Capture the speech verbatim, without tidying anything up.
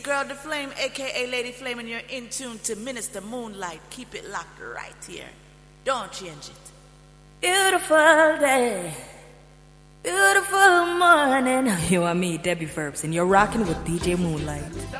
Girl the Flame, aka Lady Flame, and you're in tune to Minister Moonlight. Keep it locked right here. Don't change it. Beautiful day, beautiful morning. You and me, Debbie Verbs, and you're rocking with D J Moonlight.